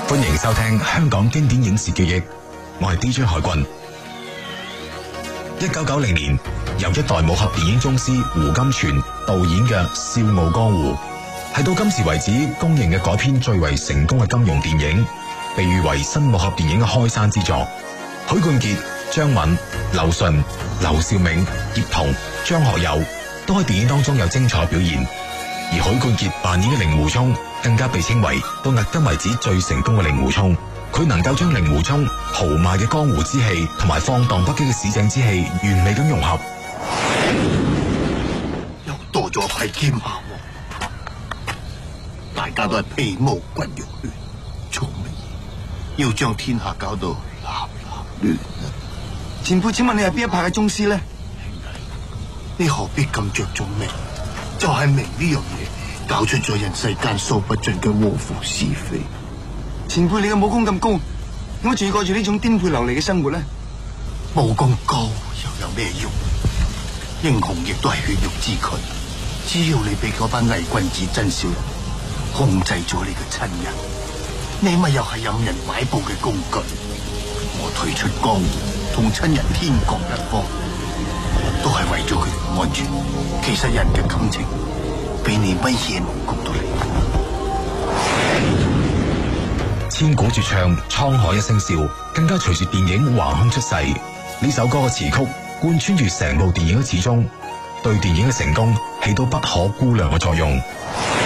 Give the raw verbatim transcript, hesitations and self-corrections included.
歡迎收聽香港經典影視記憶，我係 D J 海軍。一九九零年，由一代武俠電影宗師胡金銓導演嘅《笑傲江湖》，係到今時為止公認嘅改編最為成功嘅金庸電影，被譽為新武俠電影嘅開山之作。許冠傑、張敏、劉順、劉兆銘、葉童、張學友都喺電影當中有精彩表現，而許冠傑扮演嘅令狐沖更加被稱為到迄今為止最成功嘅令狐沖。佢能夠將令狐沖豪邁嘅江湖之氣同埋放蕩不羈嘅市井之氣完美咁融合。 又多咗批劍下喎，大家都係皮毛骨肉血，做乜嘢要將天下搞到立立亂啊？ 前輩，請問你係邊一派嘅宗師呢？ 你何必咁着重名？就係、是、名呢樣嘢，搞出咗人世間數不盡嘅禍福是非。 前輩，你嘅武功咁高，點解仲要過住呢種顛沛流離嘅生活呢？ 武功高又有咩用？英雄亦都係血肉之軀，只要你俾嗰班偽君子真小人控制咗你嘅親人，你咪又係任人擺布嘅工具。我退出江湖，同親人天各一方，都係為咗佢哋安全。其實人嘅感情比你乜嘢武功都嚟。 千古絕唱《滄海一聲笑》更加隨住電影橫空出世。呢首歌嘅詞曲貫穿住成部電影嘅始終，對電影嘅成功起到不可估量嘅作用。